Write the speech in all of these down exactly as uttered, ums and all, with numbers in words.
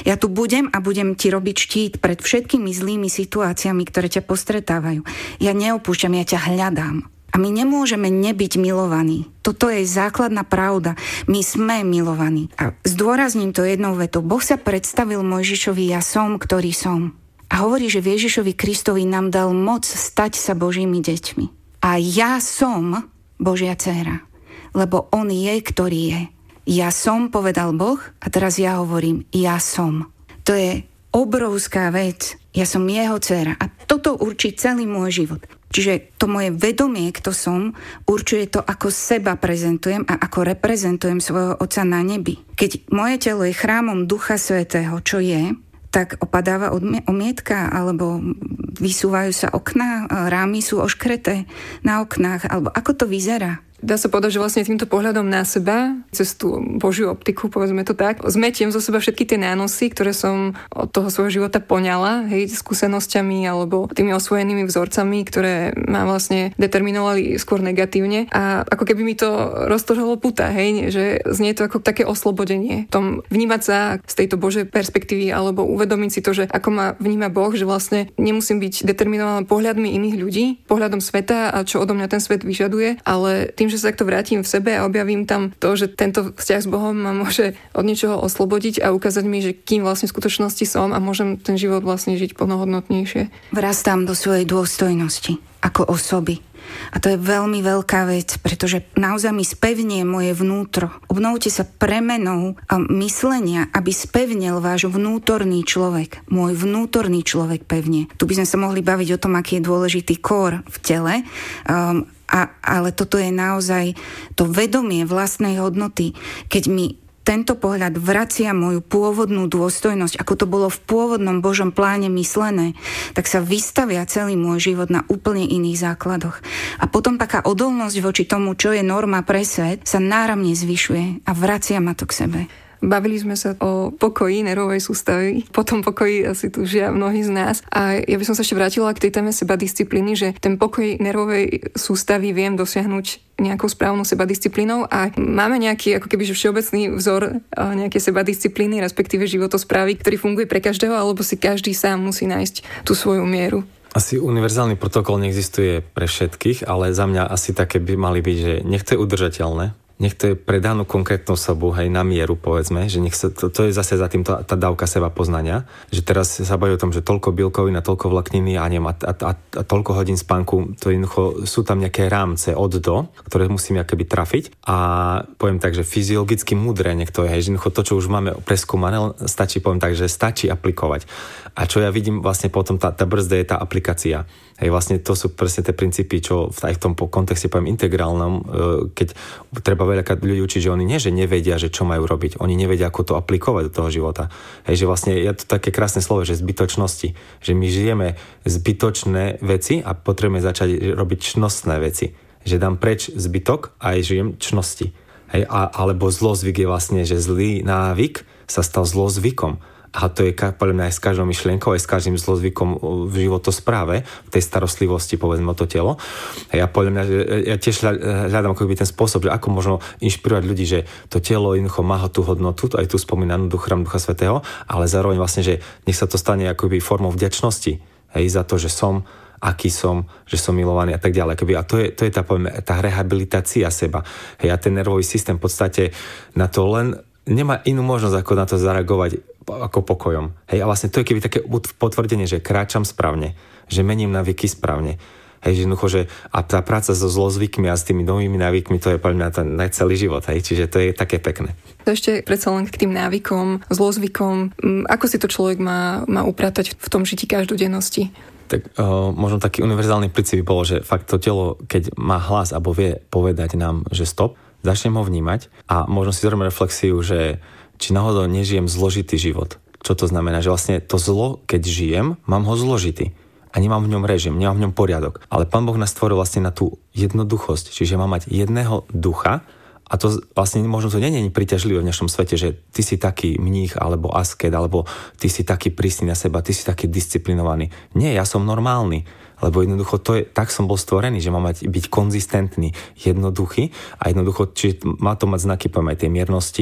Ja tu budem a budem ti robiť štít pred všetkými zlými situáciami, ktoré ťa postretávajú. Ja neopúšťam, ja ťa hľadám. A my nemôžeme nebyť milovaní. Toto je základná pravda. My sme milovaní. A zdôrazním to jednou vetou. Boh sa predstavil Mojžišovi, ja som, ktorý som. A hovorí, že v Ježišovi Kristovi nám dal moc stať sa Božími deťmi. A ja som Božia dcéra. Lebo on je, ktorý je. Ja som, povedal Boh, a teraz ja hovorím, ja som. To je obrovská vec. Ja som jeho dcéra. A toto určí celý môj život. Čiže to moje vedomie, kto som, určuje to, ako seba prezentujem a ako reprezentujem svojho Otca na nebi. Keď moje telo je chrámom Ducha Svätého, čo je, tak opadáva omietka, alebo vysúvajú sa okná, rámy sú oškreté na oknách, alebo ako to vyzerá? Dá sa povedať, že vlastne týmto pohľadom na seba, cez tú Božiu optiku, povedzme to tak, zmetiem zo seba všetky tie nánosy, ktoré som od toho svojho života poňala, hej, skúsenosťami alebo tými osvojenými vzorcami, ktoré ma vlastne determinovali skôr negatívne. A ako keby mi to roztožilo puta, hej, že znie to ako také oslobodenie. Tom vnímať sa z tejto Božej perspektívy alebo uvedomiť si to, že ako ma vníma Boh, že vlastne nemusím byť determinovaná pohľadmi iných ľudí, pohľadom sveta a čo odo mňa ten svet vyžaduje, ale tým, že sa takto vrátim v sebe a objavím tam to, že tento vzťah s Bohom ma môže od niečoho oslobodiť a ukázať mi, že kým vlastne v skutočnosti som a môžem ten život vlastne žiť plnohodnotnejšie. Vrastám do svojej dôstojnosti ako osoby. A to je veľmi veľká vec, pretože naozaj mi spevnie moje vnútro. Obnovte sa premenou a myslenia, aby spevnil váš vnútorný človek. Môj vnútorný človek pevne. Tu by sme sa mohli baviť o tom, aký je dôležitý kór v tele, um, A, ale toto je naozaj to vedomie vlastnej hodnoty, keď mi tento pohľad vracia moju pôvodnú dôstojnosť, ako to bolo v pôvodnom Božom pláne myslené, tak sa vystavia celý môj život na úplne iných základoch. A potom taká odolnosť voči tomu, čo je norma pre svet, sa náramne zvyšuje a vracia ma to k sebe. Bavili sme sa o pokoji nervovej sústavy. Po tom pokoji asi tu žia mnohí z nás. A ja by som sa ešte vrátila k tej téme sebadisciplíny, že ten pokoj nervovej sústavy viem dosiahnuť nejakou správnou sebadisciplínou a máme nejaký ako keby všeobecný vzor nejaké sebadisciplíny, respektíve životosprávy, ktorý funguje pre každého, alebo si každý sám musí nájsť tú svoju mieru. Asi univerzálny protokol neexistuje pre všetkých, ale za mňa asi také by mali byť, že nech to je udržateľné. Nech to je pre danú konkrétnu osobu, hej, na mieru, povedzme, že nech sa, to, to je zase za tým tá, tá dávka seba poznania, že teraz sa baví o tom, že toľko bielkovín a toľko vlákniny a, neviem, a, a, a, a toľko hodín spánku, to jednoducho sú tam nejaké rámce od do, ktoré musíme akoby trafiť a poviem tak, že fyziologicky múdre nech to je, hej, že jednoducho to, čo už máme preskúmané, stačí, poviem tak, že stačí aplikovať. A čo ja vidím vlastne potom, tá, tá brzda je tá aplikácia. Hej, vlastne to sú presne tie princípy, čo v, aj v tom kontexte poviem integrálnom, keď treba veľa ľudí učiť, že oni nie, že nevedia, že čo majú robiť. Oni nevedia, ako to aplikovať do toho života. Hej, že vlastne je to také krásne slovo, že zbytočnosti. Že my žijeme zbytočné veci a potrebujeme začať robiť čnostné veci. Že dám preč zbytok a aj žijem čnosti. Hej, a, alebo zlozvyk je vlastne, že zlý návyk sa stal zlozvykom. A to je podľa mňa aj s každou myšlienkou, aj s každým zlozvykom v životospráve, v tej starostlivosti, povedzme o to telo. A ja podľa mňa, ja tiež hľadám ako by ten spôsob, že ako možno inšpirovať ľudí, že to telo jednoducho má tú hodnotu, aj tu spomínanú chrám Ducha Svätého, ale zároveň vlastne, že nech sa to stane ako by formou vďačnosti, hej, za to, že som, aký som, že som milovaný a tak ďalej. A to je, to je tá, poviem, tá rehabilitácia seba. Hej, a ten nervový systém v podstate na to len nemá inú možnosť, ako na to zareagovať ako pokojom. Hej, a vlastne to je keby také potvrdenie, že kráčam správne, že mením návyky správne. Hej, že jednoducho, že a tá práca so zlozvykmi a s tými novými návykmi, to je pre mňa ten celý život, hej, čiže to je také pekné. To ešte predsa len k tým návykom, zlozvykom, ako si to človek má, má upratať v tom žití každodennosti? Tak uh, možno taký univerzálny princíp by bolo, že fakt to telo, keď má hlas alebo vie povedať nám, že stop, začnem ho vnímať a možno si zrobím reflexiu, že či náhodou nežijem zložitý život. Čo to znamená? Že vlastne to zlo, keď žijem, mám ho zložitý. A nemám v ňom režim, nemám v ňom poriadok. Ale Pán Boh nás stvoril vlastne na tú jednoduchosť. Čiže mám mať jedného ducha a to vlastne možno to nie je príťažlivé v dnešnom svete, že ty si taký mních alebo asket, alebo ty si taký prísny na seba, ty si taký disciplinovaný. Nie, ja som normálny. Lebo jednoducho to je, tak som bol stvorený, že má mať, byť konzistentný, jednoduchý a jednoducho, čiže má to mať znaky, poviem aj tej miernosti,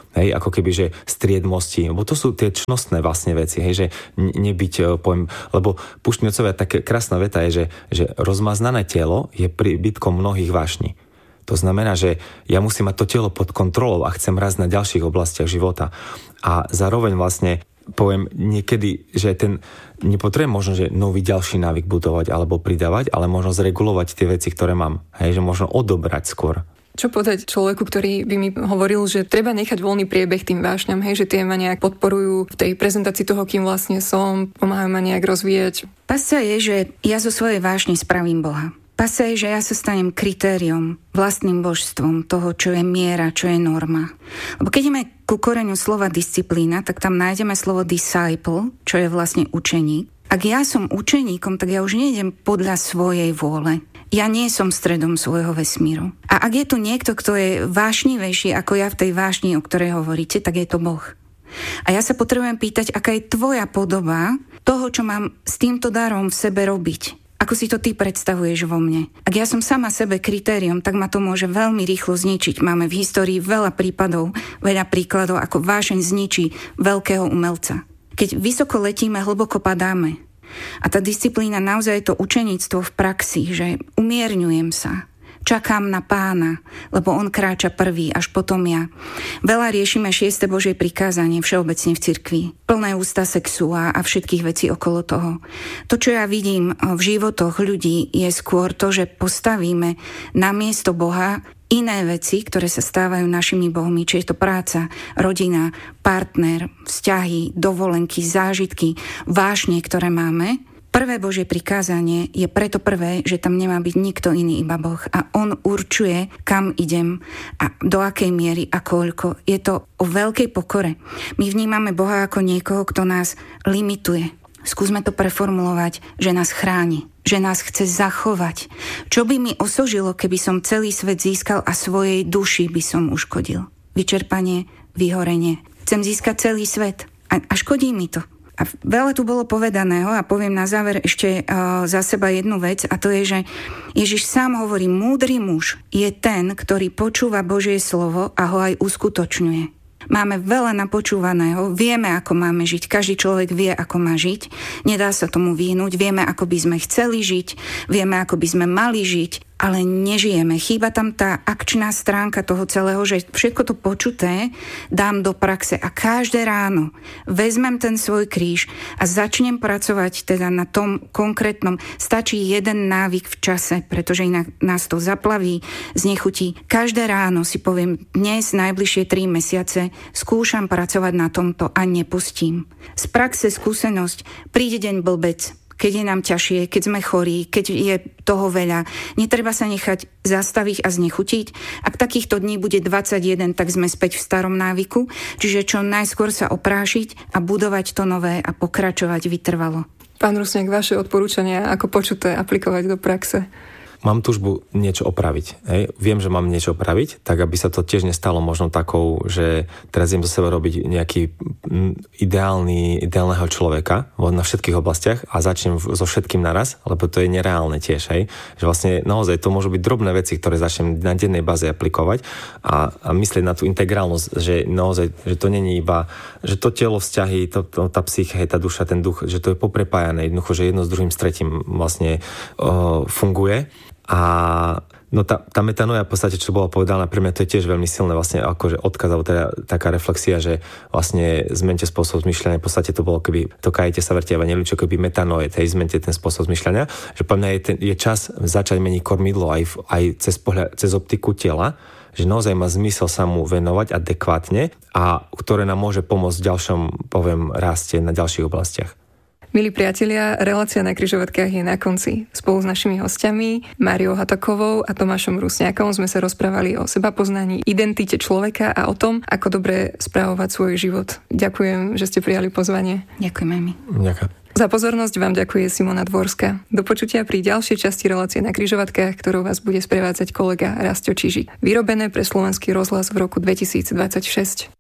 Hej, ako keby, že striedmosti, lebo to sú tie čnostné vlastne veci, hej, že nebyť, poviem, lebo Púštňovcovia, také krásna veta je, že, že rozmaznané telo je príbytkom mnohých vášní. To znamená, že ja musím mať to telo pod kontrolou a chcem raz na ďalších oblastiach života. A zároveň vlastne poviem niekedy, že ten nepotrebujem možno, že nový ďalší návyk budovať alebo pridávať, ale možno zregulovať tie veci, ktoré mám. Hej, že možno odobrať skôr. Čo povedať človeku, ktorý by mi hovoril, že treba nechať voľný priebeh tým vášňam, hej, že tie ma nejak podporujú v tej prezentácii toho, kým vlastne som, pomáhajú ma nejak rozvíjať. Pasca je, že ja zo svojej vášne spravím Boha. Pasca je, že ja sa stanem kritériom, vlastným božstvom toho, čo je miera, čo je norma. Lebo keď ideme ku koreňu slova disciplína, tak tam nájdeme slovo disciple, čo je vlastne učeník. Ak ja som učeníkom, tak ja už nejdem podľa svojej vôle. Ja nie som stredom svojho vesmíru. A ak je tu niekto, kto je vášnivejší ako ja v tej vášni, o ktorej hovoríte, tak je to Boh. A ja sa potrebujem pýtať, aká je tvoja podoba toho, čo mám s týmto darom v sebe robiť. Ako si to ty predstavuješ vo mne? Ak ja som sama sebe kritériom, tak ma to môže veľmi rýchlo zničiť. Máme v histórii veľa prípadov, veľa príkladov, ako vášeň zničí veľkého umelca. Keď vysoko letíme, hlboko padáme. A tá disciplína naozaj je to učeníctvo v praxi, že umierňujem sa. Čakám na Pána, lebo on kráča prvý, až potom ja. Veľa riešime šieste Božie prikázanie všeobecne v cirkvi. Plné ústa sexu a, a všetkých vecí okolo toho. To, čo ja vidím v životoch ľudí, je skôr to, že postavíme na miesto Boha iné veci, ktoré sa stávajú našimi bohmi, či je to práca, rodina, partner, vzťahy, dovolenky, zážitky, vášne, ktoré máme. Prvé Božie prikázanie je preto prvé, že tam nemá byť nikto iný, iba Boh. A on určuje, kam idem a do akej miery a koľko. Je to o veľkej pokore. My vnímame Boha ako niekoho, kto nás limituje. Skúsme to preformulovať, že nás chráni, že nás chce zachovať. Čo by mi osožilo, keby som celý svet získal a svojej duši by som uškodil? Vyčerpanie, vyhorenie. Chcem získať celý svet a, a škodí mi to. A veľa tu bolo povedaného a poviem na záver ešte uh, za seba jednu vec a to je, že Ježiš sám hovorí, múdry muž je ten, ktorý počúva Božie slovo a ho aj uskutočňuje. Máme veľa napočúvaného, vieme, ako máme žiť, každý človek vie, ako má žiť, nedá sa tomu vyhnúť, vieme, ako by sme chceli žiť, vieme, ako by sme mali žiť, ale nežijeme. Chýba tam tá akčná stránka toho celého, že všetko to počuté dám do praxe a každé ráno vezmem ten svoj kríž a začnem pracovať teda na tom konkrétnom. Stačí jeden návyk v čase, pretože inak nás to zaplaví, znechutí. Každé ráno si poviem, dnes najbližšie tri mesiace skúšam pracovať na tomto a nepustím. Z praxe skúsenosť, príde deň blbec, keď je nám ťažšie, keď sme chorí, keď je toho veľa. Netreba sa nechať zastaviť a znechutiť. Ak takýchto dní bude dvadsaťjeden, tak sme späť v starom návyku, čiže čo najskôr sa oprášiť a budovať to nové a pokračovať vytrvalo. Pán Rusňák, vaše odporúčania, ako počuté aplikovať do praxe? Mám túžbu niečo opraviť. Hej. Viem, že mám niečo opraviť, tak aby sa to tiež nestalo možno takou, že teraz idem do seba robiť nejaký ideálny, ideálneho človeka na všetkých oblastiach a začnem so všetkým naraz, lebo to je nereálne tiež. Hej. Že vlastne naozaj to môžu byť drobné veci, ktoré začnem na dennej báze aplikovať a, a myslieť na tú integrálnosť, že naozaj, že to není iba, že to telo, vzťahy, to, to, tá psyche, tá duša, ten duch, že to je poprepájané jednoducho, že jedno s druhým, s tretím vlastne uh, funguje. A no tá, tá metanoja v podstate, čo bolo povedané, pre mňa to je tiež veľmi silné vlastne akože odkaz, alebo teda taká reflexia, že vlastne zmente spôsob zmyšľania, v podstate to bolo keby to kajete sa vrtieva, neľúčo keby metanoje, tej zmente ten spôsob zmyšľania, že pre mňa je, ten, je čas začať meniť kormidlo aj, v, aj cez, pohľad, cez optiku tela, že naozaj má zmysel sa mu venovať adekvátne a ktoré nám môže pomôcť v ďalšom, poviem, raste na ďalších oblastiach. Milí priatelia, relácia na križovatkách je na konci. Spolu s našimi hostiami Máriou Hatakovou a Tomášom Rusňákom sme sa rozprávali o sebapoznaní, identite človeka a o tom, ako dobre správovať svoj život. Ďakujem, že ste prijali pozvanie. Ďakujeme mi. Ďakujem. Za pozornosť vám ďakuje Simona Dvorská. Do počutia pri ďalšej časti relácie na križovatkách, ktorou vás bude sprevádzať kolega Rastio Čižík. Vyrobené pre Slovenský rozhlas v roku dvetisícdvadsaťšesť.